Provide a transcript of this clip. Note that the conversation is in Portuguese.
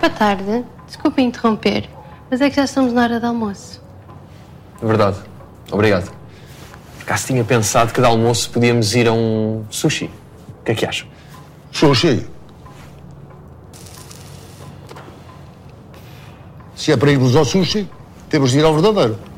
Boa tarde. Desculpe interromper, mas é que já estamos na hora do almoço. Verdade. Obrigado. Por acaso tinha pensado que de almoço podíamos ir a um sushi. O que é que acham? Sushi? Se é para irmos ao sushi, temos de ir ao verdadeiro.